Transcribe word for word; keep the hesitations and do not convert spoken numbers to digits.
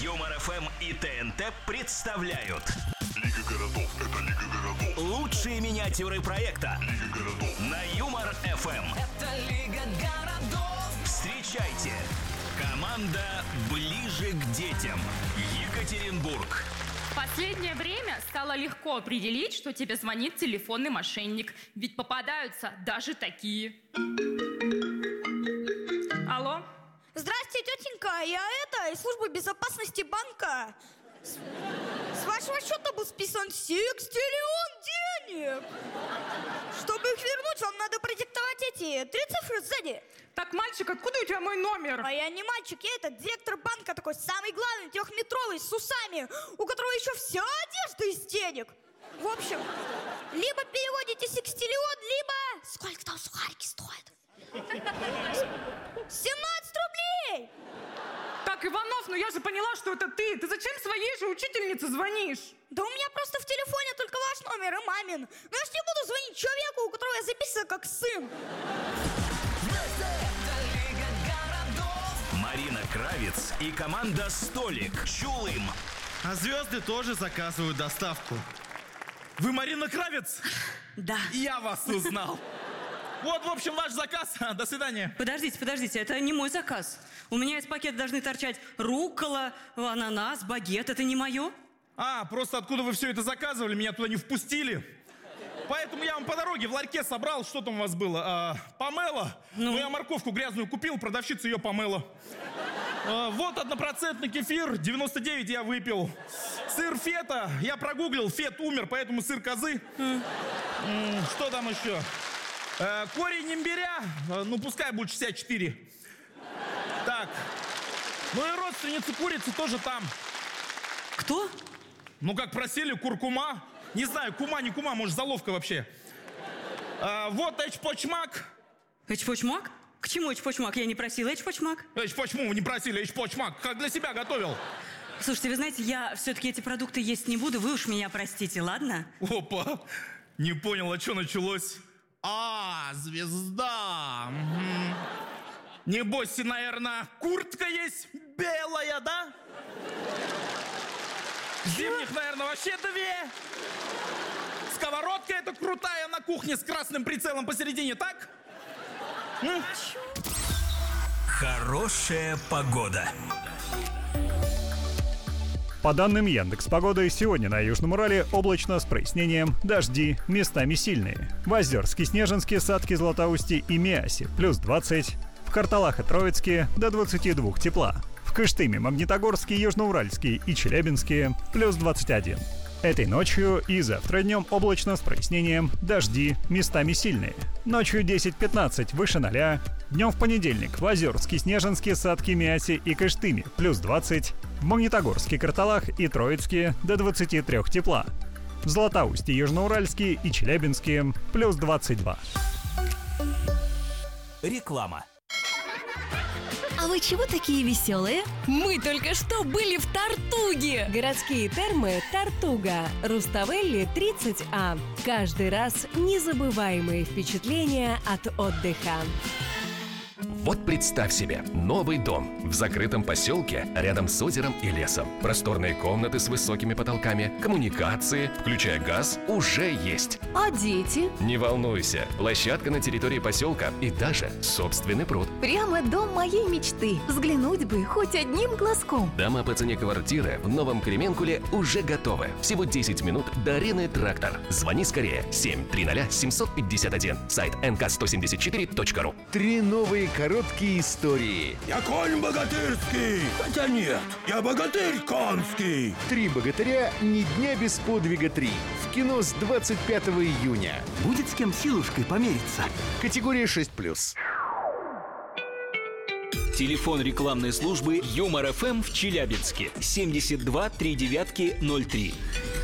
Юмор эф эм и ТНТ представляют Лига городов, это Лига городов. лучшие миниатюры проекта Лига городов. на Юмор эф эм. Это Лига городов. Встречайте, команда «Ближе к детям», Екатеринбург. В последнее время стало легко определить, что тебе звонит телефонный мошенник. Ведь попадаются даже такие. Алло? Здрасте, тетенька, я это, из службы безопасности банка. С, с вашего счета был списан секстиллион денег. Чтобы их вернуть, вам надо продиктовать эти три цифры сзади. Так, мальчик, откуда у тебя мой номер? А я не мальчик, я этот директор банка такой, самый главный, трехметровый, с усами, у которого еще вся одежда из денег. В общем, либо переводите секстиллион, либо... Сколько там сухарики стоят? семнадцать рублей! Так, Иванов, ну я же поняла, что это ты. Ты зачем своей же учительнице звонишь? Да у меня просто в телефоне только ваш номер и мамин. Но я ж не буду звонить человеку, у которого я записана как сын. Марина Кравец и команда «Столик». Чулым. А звезды тоже заказывают доставку. Вы Марина Кравец? Да. Я вас узнал. Вот, в общем, ваш заказ. До свидания. Подождите, подождите, это не мой заказ. У меня из пакета должны торчать руккола, ананас, багет. Это не мое? А, просто откуда вы все это заказывали, меня туда не впустили. Поэтому я вам по дороге в ларьке собрал. Что там у вас было? А, помело. Ну? ну, я морковку грязную купил, продавщица ее помыла. А, вот однопроцентный кефир, девяносто девять я выпил. Сыр фета, я прогуглил, фет умер, поэтому сыр козы. Mm. М, что там еще? А, корень имбиря, а, ну пускай будет шестьдесят четыре. Так, ну и родственница курицы тоже там. Кто? Ну как просили, куркума. Не знаю, кума, не кума, может заловка вообще. А, вот эчпочмак. Эчпочмак? К чему эчпочмак? Я не просила эчпочмак. Эчпочму вы не просили, эчпочмак. Как для себя готовил. Слушайте, вы знаете, я все-таки эти продукты есть не буду. Вы уж меня простите, ладно? Опа, не понял, а что началось? А, звезда. Угу. Небось, наверное, куртка есть белая, да? Зимних, наверное, вообще две. Сковородка эта крутая на кухне с красным прицелом посередине, так? М? Хорошая погода. По данным Яндекс.Погоды, сегодня на Южном Урале облачно с прояснением, дожди, местами сильные. В Озерске, Снежинске, Садке, Златоусте и Миасе плюс двадцать. В Карталах и Троицке до двадцати двух тепла. В Кыштыме, Магнитогорске, Южноуральске и Челябинске плюс двадцать один. Этой ночью и завтра днем облачно с прояснением, дожди, местами сильные. Ночью десять-пятнадцать выше ноля. Днем в понедельник в Озерске, Снежинске, Садке, Миасе и Кыштыме плюс двадцать. В Магнитогорске, Карталах и Троицке до двадцати трёх тепла. В Златоусте, Южноуральске и Челябинске плюс двадцать два. Реклама. А вы чего такие веселые? Мы только что были в Тартуге. Городские термы «Тартуга». Руставелли тридцать А. Каждый раз незабываемые впечатления от отдыха. Вот представь себе, новый дом в закрытом поселке рядом с озером и лесом. Просторные комнаты с высокими потолками, коммуникации, включая газ, уже есть. А дети? Не волнуйся, площадка на территории поселка и даже собственный пруд. Прямо дом моей мечты. Взглянуть бы хоть одним глазком. Дома по цене квартиры в Новом Кременкуле уже готовы. Всего десять минут до арены «Трактор». Звони скорее семь триста семь пятьдесят один. Сайт эн ка сто семьдесят четыре точка ру. Три новые короткие истории. Я конь богатырский, хотя нет, я богатырь конский. Три богатыря, ни дня без подвига три. В кино с двадцать пятого июня. Будет с кем силушкой помериться. Категория шесть плюс. Телефон рекламной службы «Юмор эф эм» в Челябинске семьдесят два три девятки ноль три.